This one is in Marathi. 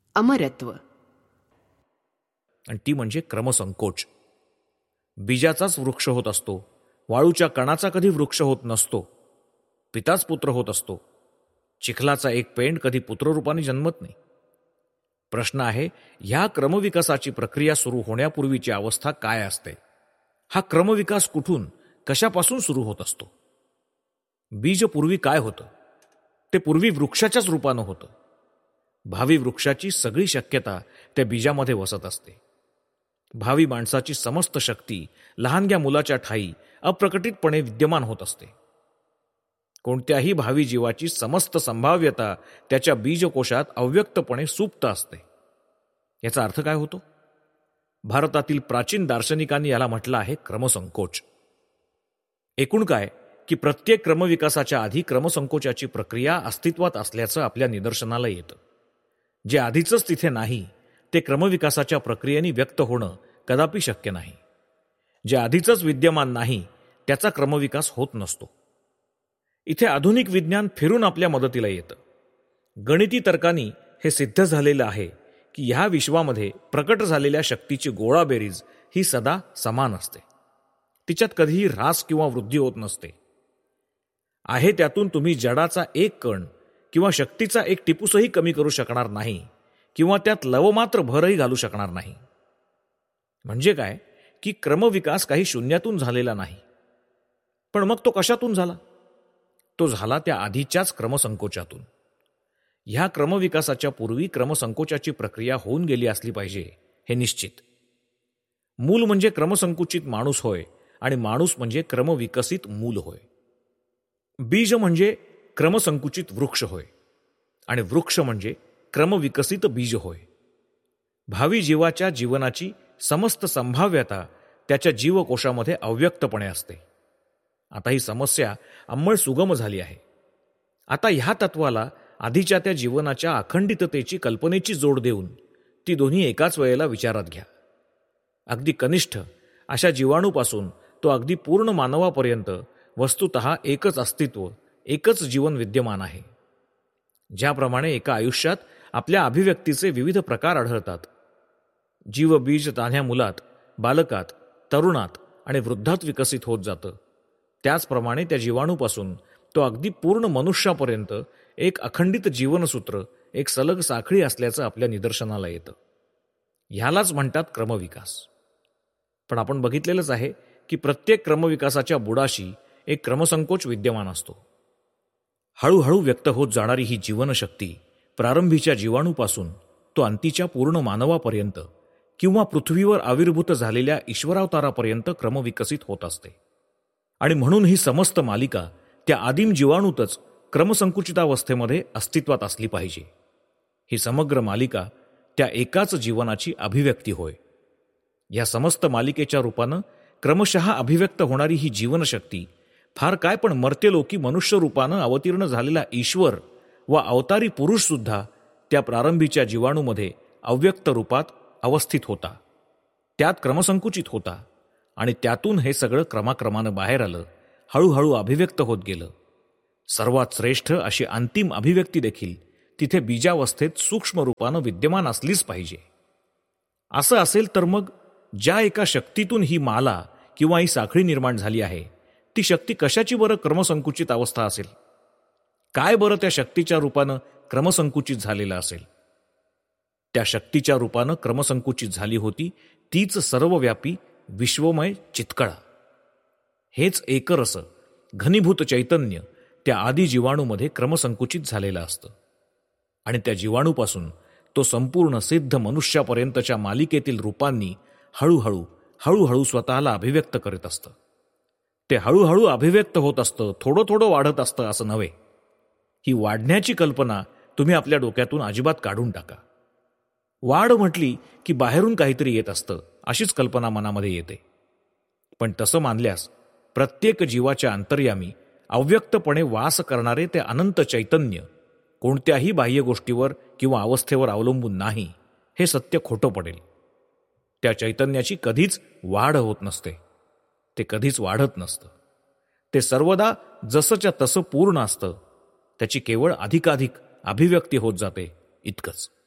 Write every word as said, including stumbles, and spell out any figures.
अमरत्व. आणि ती म्हणजे क्रमसंकोच. बीजाचाच वृक्ष होत असतो, वाळूच्या कणाचा कधी वृक्ष होत नसतो. पिताच पुत्र होत असतो. चिखलाचा एक पेंड कधी पुत्ररूपाने जन्मत नाही. प्रश्न आहे, ह्या क्रमविकासाची प्रक्रिया सुरू होण्यापूर्वीची अवस्था काय असते? हा क्रमविकास कुठून, कशापासून सुरू होत असतो? बीज पूर्वी काय होतं? ते पूर्वी वृक्षाच्याच रूपानं होतं. भावी वृक्षाची सगळी शक्यता त्या बीजामध्ये वसत असते. भावी माणसाची समस्त शक्ती लहानग्या मुलाच्या ठाई अप्रकटितपणे विद्यमान होत असते. कोणत्याही भावी जीवाची समस्त संभाव्यता त्याच्या बीजकोशात अव्यक्तपणे सुप्त असते. याचा अर्थ काय होतो? भारतातील प्राचीन दार्शनिकांनी याला म्हटलं आहे क्रमसंकोच. एकूण काय की प्रत्येक क्रमविकासाच्या आधी क्रमसंकोचाची प्रक्रिया अस्तित्वात असल्याचं आपल्या निदर्शनाला येतं. जे आधीचंच तिथे नाही ते क्रमविकासाच्या प्रक्रियेने व्यक्त होणं कदापि शक्य नाही. जे आधीचंच विद्यमान नाही त्याचा क्रमविकास होत नसतो. इथे आधुनिक विज्ञान फिरून आपल्या मदतीला येतं. गणिती तर्कानी हे सिद्ध झालेलं आहे की ह्या विश्वामध्ये प्रकट झालेल्या शक्तीची गोळाबेरीज ही सदा समान असते. तिच्यात कधीही ऱ्हास किंवा वृद्धी होत नसते. आहे त्यातून तुम्ही जडाचा एक कण किंवा शक्तीचा एक टिपूसही कमी करू शकणार नाही किंवा त्यात लवमात्र भरही घालू शकणार नाही. म्हणजे काय की क्रमविकास काही शून्यातून झालेला नाही. पण मग तो कशातून झाला? तो झाला त्या आधीच्याच क्रमसंकोचातून. ह्या क्रमविकासाच्या पूर्वी क्रमसंकोचाची प्रक्रिया होऊन गेली असली पाहिजे हे निश्चित. मूल म्हणजे क्रमसंकुचित माणूस होय आणि माणूस म्हणजे क्रमविकसित मूल होय. बीज म्हणजे क्रमसंकुचित वृक्ष होय आणि वृक्ष म्हणजे क्रमविकसित बीज होय. भावी जीवाच्या जीवनाची समस्त संभाव्यता त्याच्या जीवकोशामध्ये अव्यक्तपणे असते. आता ही समस्या अंमळ सुगम झाली आहे. आता ह्या तत्वाला आधीच्या त्या जीवनाच्या अखंडिततेची कल्पनेची जोड देऊन ती दोन्ही एकाच वेळेला विचारात घ्या. अगदी कनिष्ठ अशा जीवाणूपासून तो अगदी पूर्ण मानवापर्यंत वस्तुतः एकच अस्तित्व, एकच जीवन विद्यमान आहे. ज्याप्रमाणे एका आयुष्यात आपल्या अभिव्यक्तीचे विविध प्रकार आढळतात. जीव बीज तान्ह्या मुलात, बालकात, तरुणात आणि वृद्धात विकसित होत जातं, त्याचप्रमाणे त्या जीवाणूपासून तो अगदी पूर्ण मनुष्यापर्यंत एक अखंडित जीवनसूत्र, एक सलग साखळी असल्याचं आपल्या निदर्शनाला येतं. ह्यालाच म्हणतात क्रमविकास. पण आपण बघितलेलंच आहे की प्रत्येक क्रमविकासाच्या बुडाशी एक क्रमसंकोच विद्यमान असतो. हळूहळू व्यक्त होत जाणारी ही जीवनशक्ती प्रारंभीच्या जीवाणूपासून तो अंतीच्या पूर्ण मानवापर्यंत किंवा पृथ्वीवर आविर्भूत झालेल्या ईश्वरावतारापर्यंत क्रमविकसित होत असते. आणि म्हणून ही समस्त मालिका त्या आदिम जीवाणूतच क्रमसंकुचितावस्थेमध्ये अस्तित्वात असली पाहिजे. ही समग्र मालिका त्या एकाच जीवनाची अभिव्यक्ती होय. या समस्त मालिकेच्या रूपानं क्रमशः अभिव्यक्त होणारी ही जीवनशक्ती फार काय पण मर्त्यलोकी मनुष्य रूपानं अवतीर्ण झालेला ईश्वर व अवतारी पुरुष सुद्धा त्या प्रारंभीच्या जीवाणूमध्ये अव्यक्त रूपात अवस्थित होता. त्यात क्रमसंकुचित होता आणि त्यातून हे सगळं क्रमाक्रमानं बाहेर आलं, हळूहळू अभिव्यक्त होत गेलं. सर्वात श्रेष्ठ अशी अंतिम अभिव्यक्ती देखील तिथे बीजावस्थेत सूक्ष्म रूपानं विद्यमान असलीच पाहिजे. असं असेल तर मग ज्या एका शक्तीतून ही माला किंवा ही साखळी निर्माण झाली आहे ती शक्ती कशाची बरं क्रमसंकुचित अवस्था असेल? काय बरं त्या शक्तीच्या रूपानं क्रमसंकुचित झालेलं असेल? त्या शक्तीच्या रूपानं क्रमसंकुचित झाली होती तीच सर्वव्यापी विश्वमय चितकळा. हेच एकरस घनीभूत चैतन्य त्या आदी जीवाणूमध्ये क्रमसंकुचित झालेलं असतं आणि त्या जीवाणूपासून तो संपूर्ण सिद्ध मनुष्यापर्यंतच्या मालिकेतील रूपांनी हळूहळू हळूहळू स्वतःला अभिव्यक्त करीत असतं. ते हळूहळू अभिव्यक्त होत असतं, थोडं थोडं वाढत असतं असं नव्हे. ही वाढण्याची कल्पना तुम्ही आपल्या डोक्यातून अजिबात काढून टाका. वाढ म्हटली की बाहेरून काहीतरी येत असतं अशीच कल्पना मनामध्ये येते. पण तसं मानल्यास प्रत्येक जीवाच्या अंतर्यामी अव्यक्तपणे वास करणारे ते अनंत चैतन्य कोणत्याही बाह्य गोष्टीवर किंवा अवस्थेवर अवलंबून नाही हे सत्य खोटं पडेल. त्या चैतन्याची कधीच वाढ होत नसते, ते कधीच वाढत नसतं. ते सर्वदा जसंच्या तसं पूर्ण असतं. त्याची केवळ अधिकाधिक अभिव्यक्ती होत जाते इतकंच.